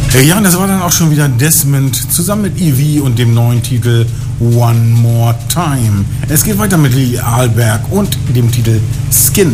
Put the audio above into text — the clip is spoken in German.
Ja, und das war dann auch schon wieder Desmond zusammen mit Evie und dem neuen Titel One More Time. Es geht weiter mit Lee Alberg und dem Titel Skin.